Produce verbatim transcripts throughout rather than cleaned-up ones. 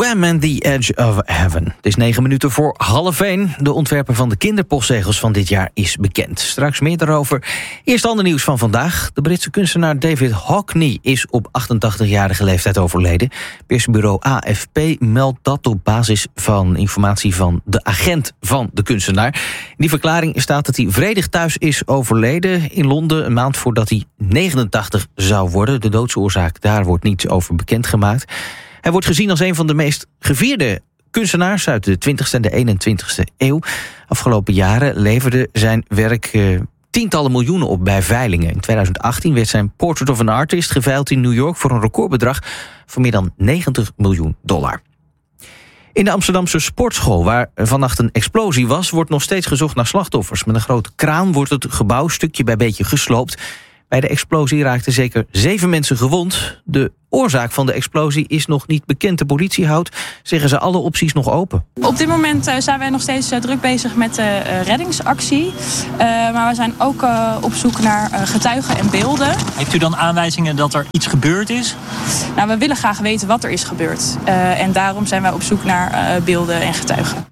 Wham! And the Edge of Heaven. Het is negen minuten voor half één. De ontwerper van de kinderpostzegels van dit jaar is bekend. Straks meer daarover. Eerst ander nieuws van vandaag. De Britse kunstenaar David Hockney is op achtentachtigjarige leeftijd overleden. Persbureau A F P meldt dat op basis van informatie van de agent van de kunstenaar. In die verklaring staat dat hij vredig thuis is overleden in Londen, een maand voordat hij negenentachtig zou worden. De doodsoorzaak, daar wordt niets over bekendgemaakt. Hij wordt gezien als een van de meest gevierde kunstenaars uit de twintigste en de eenentwintigste eeuw. Afgelopen jaren leverde zijn werk uh, tientallen miljoenen op bij veilingen. In tweeduizend achttien werd zijn Portrait of an Artist geveild in New York voor een recordbedrag van meer dan negentig miljoen dollar. In de Amsterdamse sportschool, waar vannacht een explosie was, wordt nog steeds gezocht naar slachtoffers. Met een grote kraan wordt het gebouw stukje bij beetje gesloopt. Bij de explosie raakten zeker zeven mensen gewond. De oorzaak van de explosie is nog niet bekend. De politie houdt, zeggen ze, alle opties nog open. Op dit moment uh, zijn wij nog steeds uh, druk bezig met de uh, reddingsactie. Uh, maar we zijn ook uh, op zoek naar uh, getuigen en beelden. Heeft u dan aanwijzingen dat er iets gebeurd is? Nou, we willen graag weten wat er is gebeurd. Uh, en daarom zijn wij op zoek naar uh, beelden en getuigen.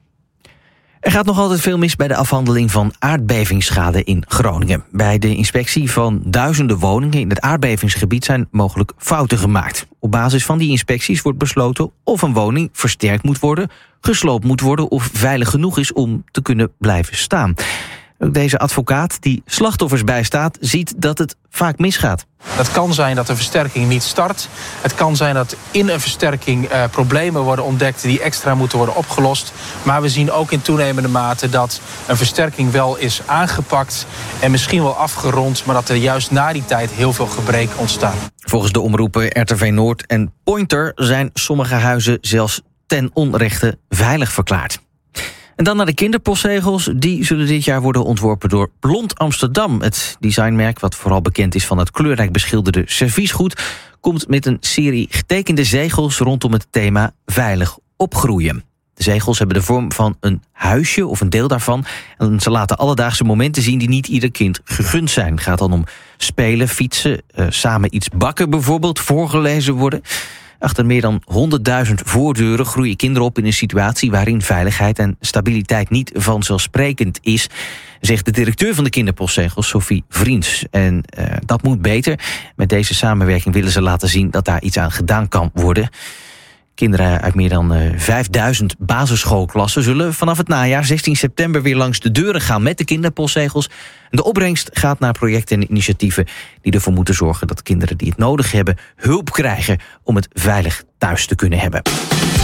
Er gaat nog altijd veel mis bij de afhandeling van aardbevingsschade in Groningen. Bij de inspectie van duizenden woningen in het aardbevingsgebied zijn mogelijk fouten gemaakt. Op basis van die inspecties wordt besloten of een woning versterkt moet worden, gesloopt moet worden of veilig genoeg is om te kunnen blijven staan. Ook deze advocaat die slachtoffers bijstaat ziet dat het vaak misgaat. Het kan zijn dat de versterking niet start. Het kan zijn dat in een versterking uh, problemen worden ontdekt die extra moeten worden opgelost. Maar we zien ook in toenemende mate dat een versterking wel is aangepakt en misschien wel afgerond, maar dat er juist na die tijd heel veel gebreken ontstaan. Volgens de omroepen R T V Noord en Pointer zijn sommige huizen zelfs ten onrechte veilig verklaard. En dan naar de kinderpostzegels. Die zullen dit jaar worden ontworpen door Blond Amsterdam. Het designmerk, wat vooral bekend is van het kleurrijk beschilderde serviesgoed, komt met een serie getekende zegels rondom het thema veilig opgroeien. De zegels hebben de vorm van een huisje of een deel daarvan. En ze laten alledaagse momenten zien die niet ieder kind gegund zijn. Het gaat dan om spelen, fietsen, uh, samen iets bakken bijvoorbeeld, voorgelezen worden. Achter meer dan honderdduizend voordeuren groeien kinderen op in een situatie waarin veiligheid en stabiliteit niet vanzelfsprekend is, zegt de directeur van de kinderpostzegels, Sophie Vriends. En uh, dat moet beter. Met deze samenwerking willen ze laten zien dat daar iets aan gedaan kan worden. Kinderen uit meer dan uh, vijfduizend basisschoolklassen zullen vanaf het najaar zestien september weer langs de deuren gaan met de kinderpostzegels. De opbrengst gaat naar projecten en initiatieven die ervoor moeten zorgen dat kinderen die het nodig hebben hulp krijgen om het veilig thuis te kunnen hebben.